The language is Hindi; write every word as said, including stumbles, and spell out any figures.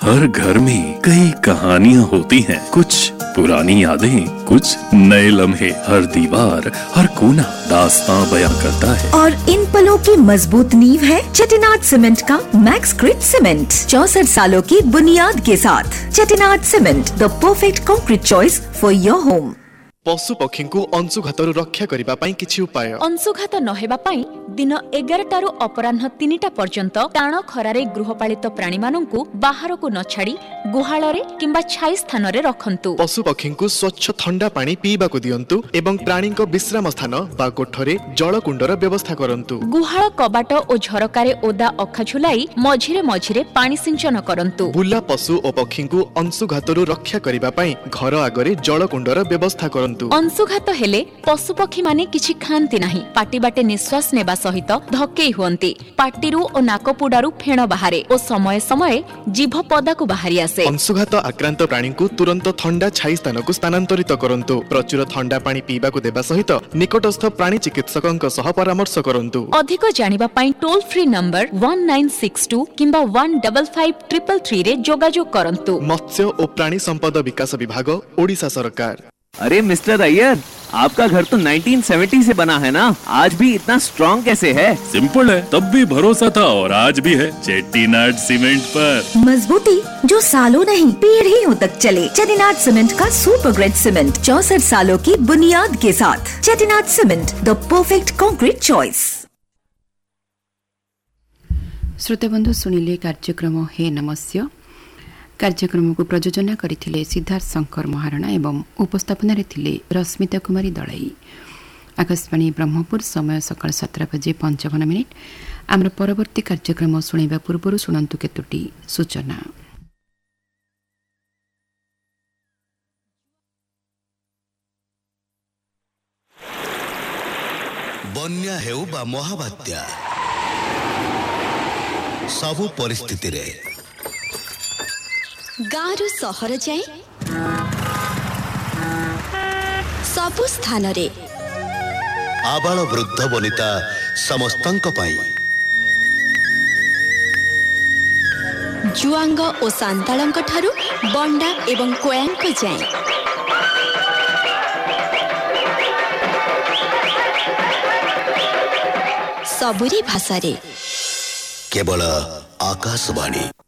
हर घर में कई कहानियाँ होती हैं, कुछ पुरानी यादें, कुछ नए लम्हे। हर दीवार, हर कोना दास्तां बयां करता है। और इन पलों की मजबूत नींव है चेटिनाड सीमेंट का मैक्स ग्रिड सीमेंट। चौसठ सालों की बुनियाद के साथ Chettinad cement, the perfect concrete choice for your home. पशु पक्षी को अंशुघातरू रक्षा करिबा पई किछि उपाय। अंशुघात नहेबा पई दिन एगार टारू अपराह्न तीनिटा पर्यंत टाण खरारे गृहपालित प्राणी माननकु बाहर को न छाड़ी गुहाଳରେ किंबा छाई स्थान रे रखंतु। पशु पक्षी को स्वच्छ ठंडा पानी पीबा को दियंतु एवं प्राणी को विश्राम स्थान बा कोठरे जल कुंडर व्यवस्था करंतु। गुहाळ कबाट ओ झरकारे ओदा अखा झुलाई मझिरे मझिरे पानी सिंचन करंतु। बुला पशु और पक्षी को अंशुघातरू रक्षा करिबा पई घर आगरे जल कुंडर व्यवस्था करंतु। अंशुघात हेले पशु पक्षी माने किछि खांती नाही, पाटी बाटे निश्वास नेबा सहित धक्केई हुअंती। पाटीरू ओ नाकपुडारू फेण बाहारे ओ समय समय जीभ पदाकू बाहारी आसे। अंशुघात आक्रांत प्राणी को तुरंत ठंडा छाई स्थान को स्थानांतरित करंतु। प्रचुर ठंडा पानी पीबा को देबा सहित निकटस्थ प्राणी चिकित्सकंक सह परामर्श करंतु। अधिक जानिबा पई toll free number one nine six to किंबा one five five three three रे जोगाजोग करंतु। मत्स्य और प्राणी संपद विकास विभाग, ओडिशा सरकार। अरे मिस्टर अय्यर, आपका घर तो नाइनटीन सेवेंटी से बना है ना, आज भी इतना स्ट्रॉन्ग कैसे है? सिंपल है, तब भी भरोसा था और आज भी है चेट्टीनाड सीमेंट पर। मजबूती जो सालों नहीं पीढ़ियों तक चले। चेट्टीनाड सीमेंट का सुपर ग्रेड सीमेंट, चौसठ सालों की बुनियाद के साथ। Chettinad cement, the perfect concrete choice. श्रोताबंधु सुनिले कार्यक्रम हे नमस्य। कार्यक्रम को प्रयोजना करथिले सिद्धार्थ शंकर महाराणा एवं उपस्थापन थिले रश्मिता कुमारी दलाई। आकाशवाणी ब्रह्मपुर, समय सकाळ सातटा बजे पंचावन मिनिट। आमर परवर्ती कार्यक्रम सुनैबा पूर्व शुणु केतोटी सूचना। बन्या हेउ बा महाबात्या, सबु परिस्थिति रे गाँव सहर जाए सबु स्थान रे आबाल वृद्ध वनिता समस्तंक पाई, जुआंग और सांतालंक ठारू बंडा एवं कोयांक जाए सबुरी भाषा रे केवल आकाशवाणी।